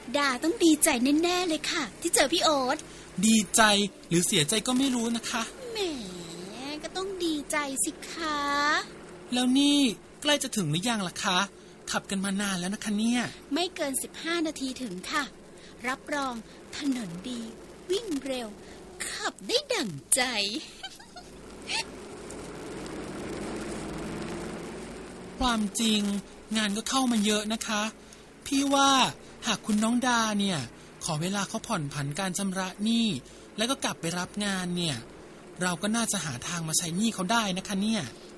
ดาต้องดีใจแน่ๆเลยค่ะที่เจอพี่โอ๊ตดีใจหรือเสียใจก็ไม่รู้นะคะแหมก็ต้องดีใจสิคะแล้วนี่ใกล้จะถึงหรือยังล่ะคะขับกันมานานแล้วนะคะเนี่ยไม่เกิน15 นาทีถึงค่ะรับรองถนนดีวิ่งเร็วขับได้ดั่งใจความจริงงานก็เข้ามาเยอะนะคะพี่ว่าหากคุณน้องดาเนี่ยขอเวลาเขาผ่อนผันการชำระหนี้แล้วก็กลับไปรับงานเนี่ยเราก็น่าจะหาทางมาใช้หนี้เขาได้นะคะเนี่ย